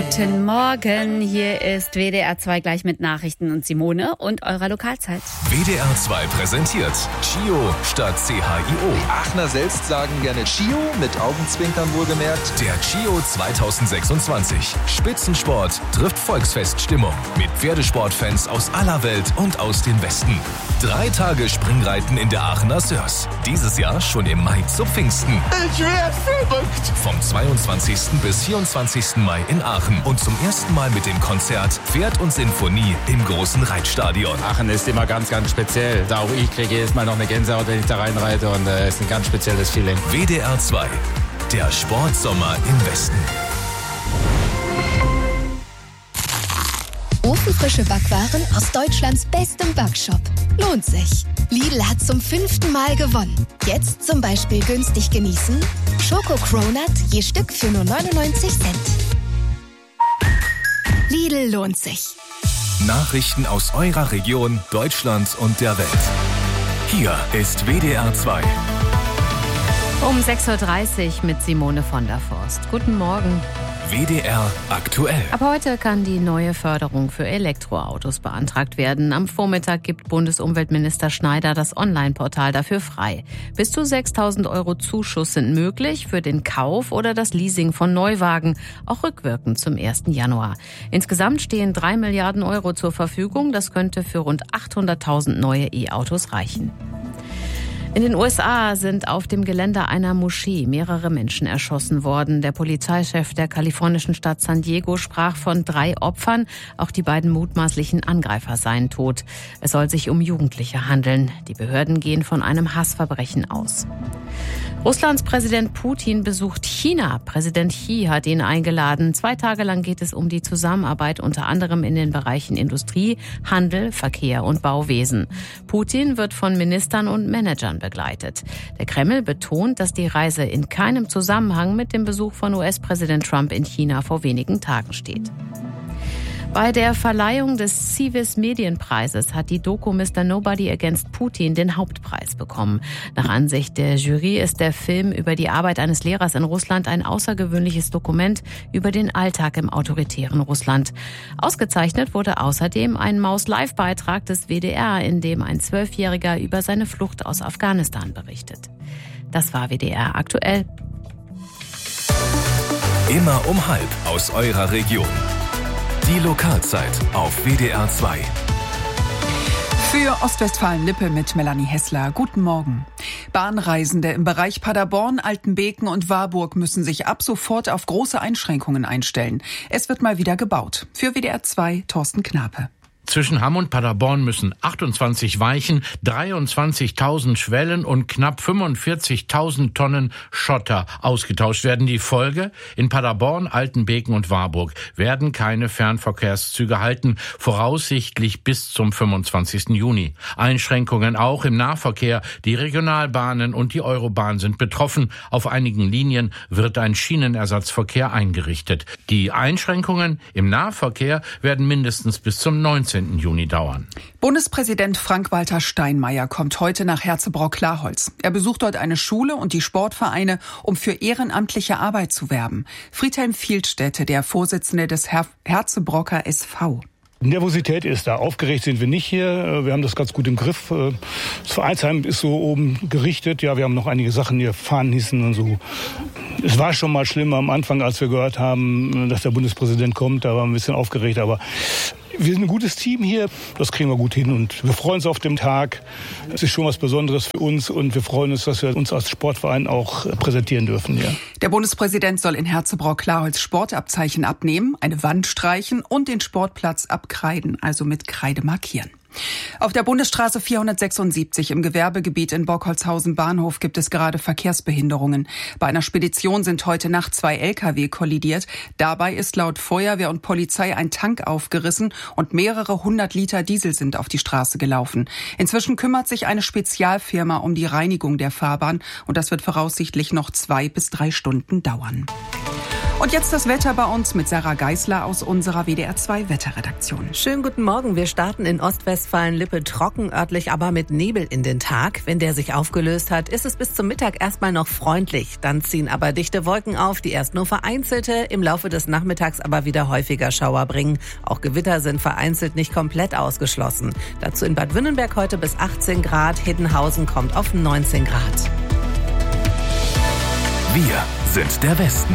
Guten Morgen, hier ist WDR 2 gleich mit Nachrichten und Simone und eurer Lokalzeit. WDR 2 präsentiert CHIO statt CHIO. Die Aachener selbst sagen gerne CHIO, mit Augenzwinkern wohlgemerkt. Der CHIO 2026. Spitzensport trifft Volksfeststimmung mit Pferdesportfans aus aller Welt und aus den Westen. 3 Tage Springreiten in der Aachener Sörs. Dieses Jahr schon im Mai zu Pfingsten. Ich werd verrückt! Vom 22. bis 24. Mai in Aachen und zum ersten Mal mit dem Konzert Pferd und Sinfonie im großen Reitstadion. Aachen ist immer ganz, ganz speziell. Auch ich kriege jedes Mal noch eine Gänsehaut, wenn ich da reinreite, und es ist ein ganz spezielles Feeling. WDR 2, der Sportsommer im Westen. Ofenfrische Backwaren aus Deutschlands bestem Backshop. Lohnt sich. Lidl hat zum 5. Mal gewonnen. Jetzt zum Beispiel günstig genießen: Schoko-Cronut, je Stück für nur 99 Cent. Lidl lohnt sich. Nachrichten aus eurer Region, Deutschland und der Welt. Hier ist WDR 2. Um 6.30 Uhr mit Simone von der Forst. Guten Morgen. WDR aktuell. Ab heute kann die neue Förderung für Elektroautos beantragt werden. Am Vormittag gibt Bundesumweltminister Schneider das Online-Portal dafür frei. Bis zu 6.000 € Zuschuss sind möglich für den Kauf oder das Leasing von Neuwagen, auch rückwirkend zum 1. Januar. Insgesamt stehen 3 Milliarden € zur Verfügung. Das könnte für rund 800.000 neue E-Autos reichen. In den USA sind auf dem Gelände einer Moschee mehrere Menschen erschossen worden. Der Polizeichef der kalifornischen Stadt San Diego sprach von 3 Opfern. Auch die beiden mutmaßlichen Angreifer seien tot. Es soll sich um Jugendliche handeln. Die Behörden gehen von einem Hassverbrechen aus. Russlands Präsident Putin besucht China. Präsident Xi hat ihn eingeladen. 2 Tage lang geht es um die Zusammenarbeit unter anderem in den Bereichen Industrie, Handel, Verkehr und Bauwesen. Putin wird von Ministern und Managern begleitet. Der Kreml betont, dass die Reise in keinem Zusammenhang mit dem Besuch von US-Präsident Trump in China vor wenigen Tagen steht. Bei der Verleihung des Civis Medienpreises hat die Doku Mr. Nobody Against Putin den Hauptpreis bekommen. Nach Ansicht der Jury ist der Film über die Arbeit eines Lehrers in Russland ein außergewöhnliches Dokument über den Alltag im autoritären Russland. Ausgezeichnet wurde außerdem ein Maus-Live-Beitrag des WDR, in dem ein 12-Jähriger über seine Flucht aus Afghanistan berichtet. Das war WDR aktuell. Immer um 12:30 aus eurer Region. Die Lokalzeit auf WDR 2. Für Ostwestfalen-Lippe mit Melanie Hessler. Guten Morgen. Bahnreisende im Bereich Paderborn, Altenbeken und Warburg müssen sich ab sofort auf große Einschränkungen einstellen. Es wird mal wieder gebaut. Für WDR 2 Thorsten Knape. Zwischen Hamm und Paderborn müssen 28 Weichen, 23.000 Schwellen und knapp 45.000 Tonnen Schotter ausgetauscht werden. Die Folge: in Paderborn, Altenbeken und Warburg werden keine Fernverkehrszüge halten, voraussichtlich bis zum 25. Juni. Einschränkungen auch im Nahverkehr. Die Regionalbahnen und die Eurobahn sind betroffen. Auf einigen Linien wird ein Schienenersatzverkehr eingerichtet. Die Einschränkungen im Nahverkehr werden mindestens bis zum 19. Juni dauern. Bundespräsident Frank-Walter Steinmeier kommt heute nach Herzebrock-Klarholz. Er besucht dort eine Schule und die Sportvereine, um für ehrenamtliche Arbeit zu werben. Friedhelm Vielstädte, der Vorsitzende des Herzebrocker SV. Nervosität ist da. Aufgeregt sind wir nicht hier. Wir haben das ganz gut im Griff. Das Vereinsheim ist so oben gerichtet. Ja, wir haben noch einige Sachen hier, Fahnenhissen und so. Es war schon mal schlimm am Anfang, als wir gehört haben, dass der Bundespräsident kommt. Da waren wir ein bisschen aufgeregt. Aber wir sind ein gutes Team hier. Das kriegen wir gut hin und wir freuen uns auf den Tag. Es ist schon was Besonderes für uns und wir freuen uns, dass wir uns als Sportverein auch präsentieren dürfen. Ja. Der Bundespräsident soll in Herzebrock-Klarholz Sportabzeichen abnehmen, eine Wand streichen und den Sportplatz abkreiden, also mit Kreide markieren. Auf der Bundesstraße 476 im Gewerbegebiet in Bockholzhausen-Bahnhof gibt es gerade Verkehrsbehinderungen. Bei einer Spedition sind heute Nacht 2 Lkw kollidiert. Dabei ist laut Feuerwehr und Polizei ein Tank aufgerissen und mehrere 100 Liter Diesel sind auf die Straße gelaufen. Inzwischen kümmert sich eine Spezialfirma um die Reinigung der Fahrbahn und das wird voraussichtlich noch 2 bis 3 Stunden dauern. Und jetzt das Wetter bei uns mit Sarah Geisler aus unserer WDR 2 Wetterredaktion. Schönen guten Morgen. Wir starten in Ostwestfalen-Lippe trocken, örtlich aber mit Nebel in den Tag. Wenn der sich aufgelöst hat, ist es bis zum Mittag erstmal noch freundlich. Dann ziehen aber dichte Wolken auf, die erst nur vereinzelte, im Laufe des Nachmittags aber wieder häufiger Schauer bringen. Auch Gewitter sind vereinzelt nicht komplett ausgeschlossen. Dazu in Bad Wünnenberg heute bis 18 Grad. Hiddenhausen kommt auf 19 Grad. Wir sind der Westen.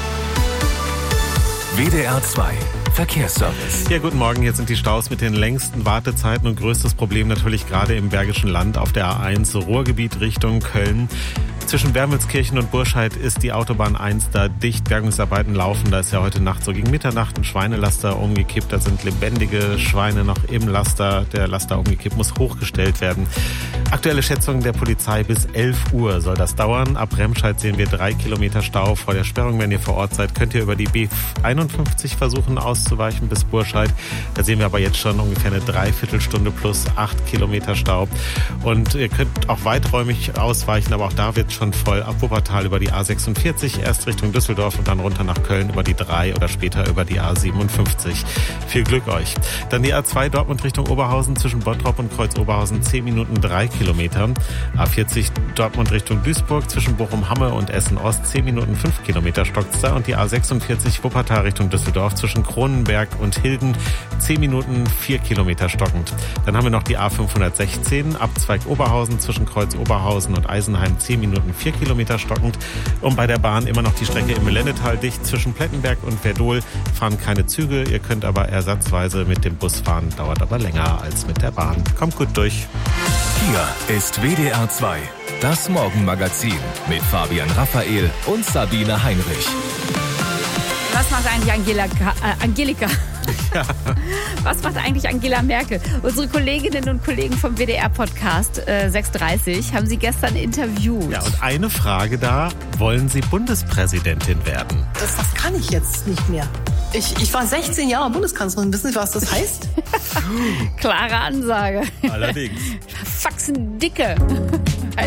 WDR 2 Verkehrsservice. Ja, guten Morgen. Jetzt sind die Staus mit den längsten Wartezeiten und größtes Problem natürlich gerade im Bergischen Land auf der A1 Ruhrgebiet Richtung Köln. Zwischen Wermelskirchen und Burscheid ist die Autobahn 1 da dicht. Bergungsarbeiten laufen. Da ist ja heute Nacht so gegen Mitternacht ein Schweinelaster umgekippt. Da sind lebendige Schweine noch im Laster. Der Laster umgekippt muss hochgestellt werden. Aktuelle Schätzungen der Polizei bis 11 Uhr soll das dauern. Ab Remscheid sehen wir 3 Kilometer Stau vor der Sperrung. Wenn ihr vor Ort seid, könnt ihr über die B51 versuchen auszuweichen bis Burscheid. Da sehen wir aber jetzt schon ungefähr eine Dreiviertelstunde plus 8 Kilometer Stau. Und ihr könnt auch weiträumig ausweichen, aber auch da wird schon voll ab Wuppertal über die A46, erst Richtung Düsseldorf und dann runter nach Köln über die 3 oder später über die A57. Viel Glück euch. Dann die A2 Dortmund Richtung Oberhausen zwischen Bottrop und Kreuz Oberhausen 10 Minuten 3 Kilometer. A40 Dortmund Richtung Duisburg zwischen Bochum-Hamme und Essen-Ost 10 Minuten 5 Kilometer stockt's da. Und die A46 Wuppertal Richtung Düsseldorf zwischen Kronenberg und Hilden 10 Minuten 4 Kilometer stockend. Dann haben wir noch die A516 Abzweig Oberhausen zwischen Kreuz Oberhausen und Eisenheim 10 Minuten 4 Kilometer stockend. Und bei der Bahn immer noch die Strecke im Lennetal dicht. Zwischen Plettenberg und Verdol fahren keine Züge. Ihr könnt aber ersatzweise mit dem Bus fahren. Dauert aber länger als mit der Bahn. Kommt gut durch. Hier ist WDR 2, das Morgenmagazin mit Fabian Raphael und Sabine Heinrich. Was macht eigentlich Angelika? Ja. Was macht eigentlich Angela Merkel? Unsere Kolleginnen und Kollegen vom WDR-Podcast 630 haben sie gestern interviewt. Ja, und eine Frage da: Wollen Sie Bundespräsidentin werden? Das kann ich jetzt nicht mehr. Ich war 16 Jahre Bundeskanzlerin. Wissen Sie, was das heißt? Klare Ansage. Allerdings. Faxen dicke.